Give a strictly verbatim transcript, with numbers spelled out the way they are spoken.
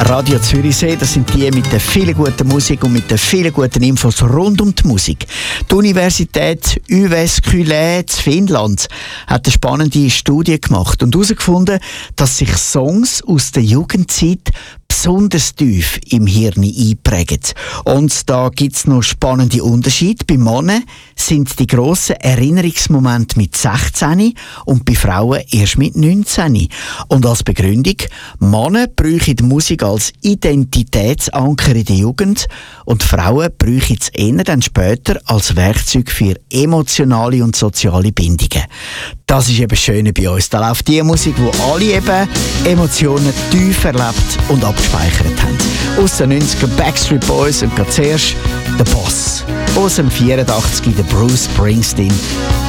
Radio Zürichsee, das sind die mit der vielen guten Musik und mit den vielen guten Infos rund um die Musik. Die Universität Jyväskylä zu Finnland hat eine spannende Studie gemacht und herausgefunden, dass sich Songs aus der Jugendzeit besonders tief im Hirn einprägen. Und da gibt es noch spannende Unterschiede. Bei Männern sind die grossen Erinnerungsmomente mit sechzehn und bei Frauen erst mit neunzehn. Und als Begründung, Männer brauchen die Musik als Identitätsanker in der Jugend und Frauen brauchen es eher dann später als Werkzeug für emotionale und soziale Bindungen. Das ist eben das Schöne bei uns. Da läuft die Musik, wo alle eben Emotionen tief erlebt und abgespeichert haben. Aus den neunziger Backstreet Boys und gerade zuerst der Boss. Aus dem vierundachtzig der Bruce Springsteen.